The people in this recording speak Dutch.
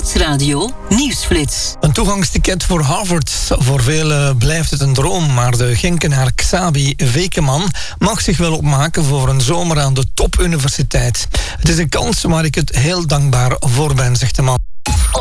Stadsradio Nieuwsflits. Een toegangsticket voor Harvard. Voor velen blijft het een droom, maar de Genkenaar Xabi Vekeman mag zich wel opmaken voor een zomer aan de topuniversiteit. Het is een kans waar ik het heel dankbaar voor ben, zegt de man.